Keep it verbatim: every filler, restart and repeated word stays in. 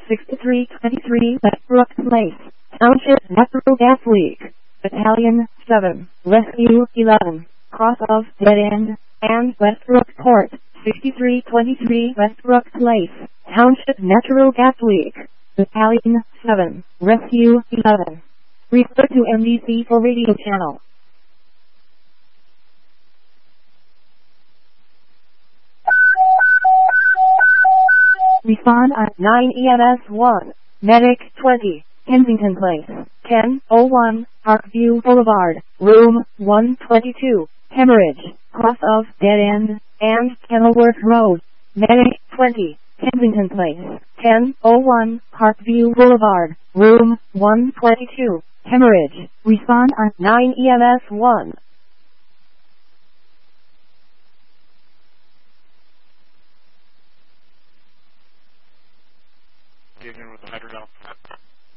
sixty-three twenty-three Westbrook Place, Township Natural Gas Leak, Battalion seven, Rescue eleven, cross of Dead End, and Westbrook Court, sixty-three twenty-three Westbrook Place, Township Natural Gas Leak, Battalion seven, Rescue eleven. Refer to M D C for radio channel. Respond at nine E M S one, Medic twenty, Kensington Place, ten oh one, Parkview Boulevard, Room one twenty-two, Hemorrhage, cross of Dead End, and Kenilworth Road. Medic twenty, Kensington Place, ten oh one, Parkview Boulevard, Room one twenty-two, Hemorrhage. Respond at nine E M S one. Evening with the hydrogel.